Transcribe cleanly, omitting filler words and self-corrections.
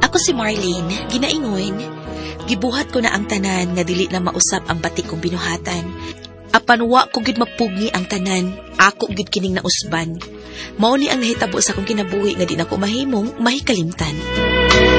Ako si Marlene, ginaingon. Gibuhat ko na ang tanan nga dili na mausap ang batik kong binuhatan. Apan wa ko gid mapugni ang tanan, ako gid kining nausban. Mao ni ang nahitabo sa akong kinabuhi nga di na ko mahimong mahikalimtan.